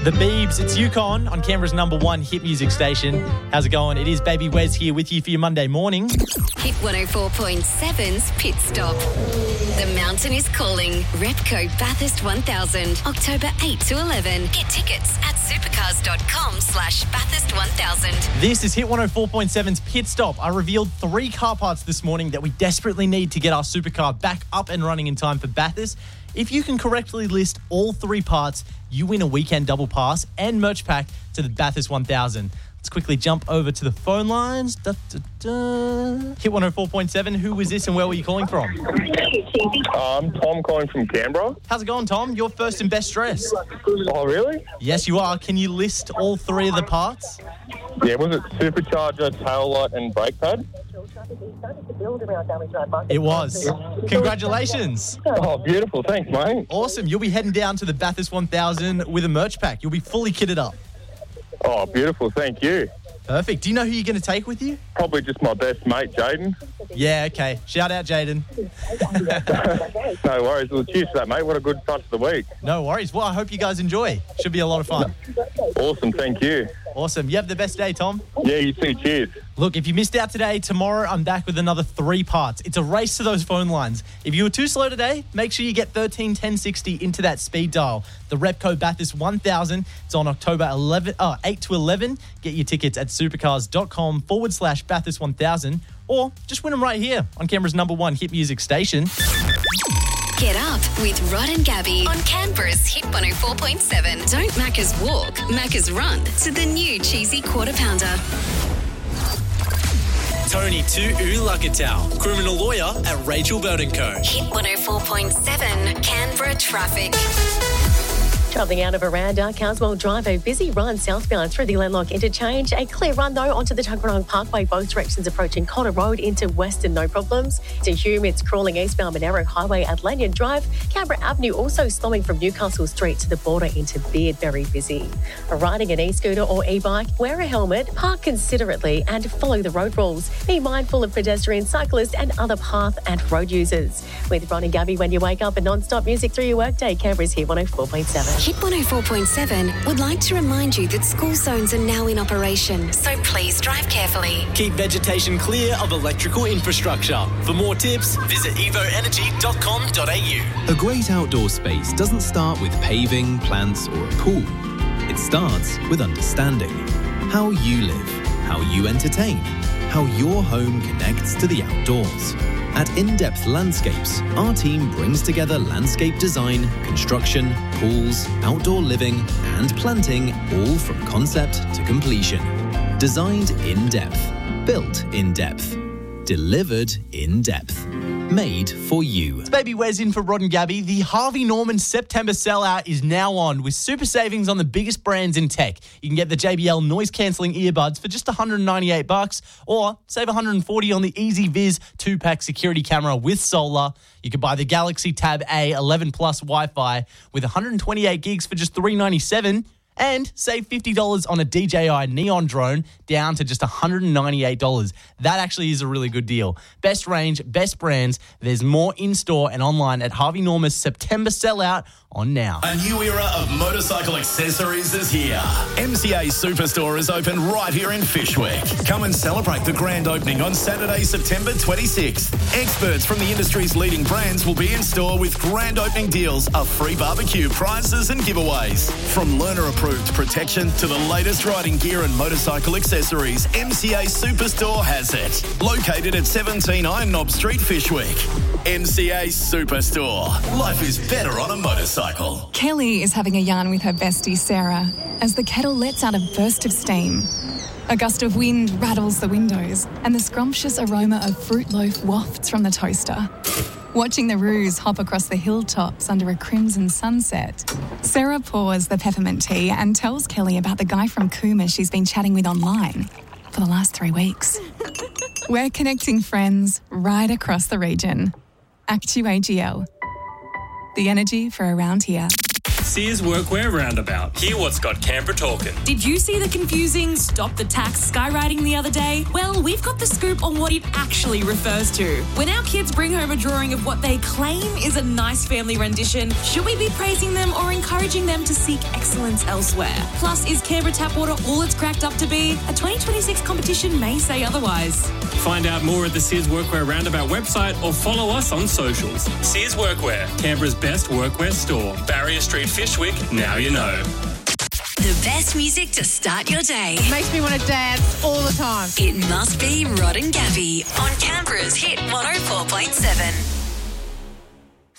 The Beebs, it's Yukon on Canberra's number one hit music station. How's it going? It is Baby Wes here with you for your Monday morning. Hit 104.7's Pit Stop. The mountain is calling. Repco Bathurst 1000, October 8 to 11. Get tickets at supercars.com/Bathurst 1000. This is Hit 104.7's Pit Stop. I revealed 3 car parts this morning that we desperately need to get our supercar back up and running in time for Bathurst. If you can correctly list all 3 parts, you win a weekend double pass and merch pack to the Bathurst 1000. Let's quickly jump over to the phone lines. Hit 104.7. Who is this and where were you calling from? I'm Tom calling from Canberra. How's it going, Tom? You're first in best dress. Oh, really? Yes, you are. Can you list all 3 of the parts? Yeah, was it supercharger, tail light and brake pad? It was. Congratulations. Oh, beautiful. Thanks, mate. Awesome. You'll be heading down to the Bathurst 1000 with a merch pack. You'll be fully kitted up. Oh, beautiful. Thank you. Perfect. Do you know who you're going to take with you? Probably just my best mate, Jaden. Yeah, okay. Shout out, Jaden. No worries. Well, cheers for that, mate. What a good start to the week. No worries. Well, I hope you guys enjoy. Should be a lot of fun. Awesome. Thank you. Awesome. You have the best day, Tom. Yeah, you too. Cheers. Look, if you missed out today, tomorrow I'm back with another 3 parts. It's a race to those phone lines. If you were too slow today, make sure you get 13 10 60 into that speed dial. The Repco Bathurst 1000. It's on October 8 to 11. Get your tickets at supercars.com/Bathurst 1000 or just win them right here on Canberra's number one hit music station. Get up with Rod and Gabby on Canberra's Hit 104.7. Don't Macca's walk, Macca's run to the new cheesy quarter pounder. Tony Tu'ulakatau, criminal lawyer at Rachel Burton Co. Hit 104.7 Canberra traffic. Travelling out of Aranda, Carswell Drive, a busy run southbound through the Landlock interchange. A clear run, though, onto the Tuggeranong Parkway, both directions approaching Connor Road into Western, no problems. To Hume, it's crawling eastbound Monaro Highway at Lanyon Drive. Canberra Avenue also slowing from Newcastle Street to the border into Beard, very busy. Riding an e-scooter or e-bike, wear a helmet, park considerately and follow the road rules. Be mindful of pedestrians, cyclists and other path and road users. With Ron and Gabby when you wake up and non-stop music through your workday, Canberra's Hit 104.7. Hit 104.7 would like to remind you that school zones are now in operation, so please drive carefully. Keep vegetation clear of electrical infrastructure. For more tips, visit evoenergy.com.au. A great outdoor space doesn't start with paving, plants or a pool. It starts with understanding how you live, how you entertain, how your home connects to the outdoors. At In-Depth Landscapes, our team brings together landscape design, construction, pools, outdoor living and planting, all from concept to completion. Designed in depth, built in depth, delivered in depth. Made for you. It's Baby Wes in for Rod and Gabby. The Harvey Norman September sellout is now on with super savings on the biggest brands in tech. You can get the JBL noise-cancelling earbuds for just $198 or save $140 on the EasyViz 2-pack security camera with solar. You could buy the Galaxy Tab A 11 Plus Wi-Fi with 128 gigs for just $397 and save $50 on a DJI Neon drone down to just $198. That actually is a really good deal. Best range, best brands. There's more in-store and online at Harvey Norman's September sellout on now. A new era of motorcycle accessories is here. MCA Superstore is open right here in Fyshwick. Come and celebrate the grand opening on Saturday, September 26th. Experts from the industry's leading brands will be in store with grand opening deals of free barbecue, prizes and giveaways. From learner-approved protection to the latest riding gear and motorcycle accessories, MCA Superstore has it. Located at 17 Iron Knob Street, Fyshwick. MCA Superstore. Life is better on a motorcycle. Kelly is having a yarn with her bestie Sarah as the kettle lets out a burst of steam. A gust of wind rattles the windows and the scrumptious aroma of fruit loaf wafts from the toaster. Watching the roos hop across the hilltops under a crimson sunset, Sarah pours the peppermint tea and tells Kelly about the guy from Cooma she's been chatting with online for the last 3 weeks. We're connecting friends right across the region. Actu AGL. The energy for around here. Sears Workwear Roundabout. Hear what's got Canberra talking. Did you see the confusing stop the tax skywriting the other day? Well, we've got the scoop on what it actually refers to. When our kids bring home a drawing of what they claim is a nice family rendition, should we be praising them or encouraging them to seek excellence elsewhere? Plus, is Canberra tap water all it's cracked up to be? A 2026 competition may say otherwise. Find out more at the Sears Workwear Roundabout website or follow us on socials. Sears Workwear, Canberra's best workwear store. Barrier Street, Fyshwick, now you know. The best music to start your day. Makes me want to dance all the time. It must be Rod and Gabby on Canberra's Hit 104.7.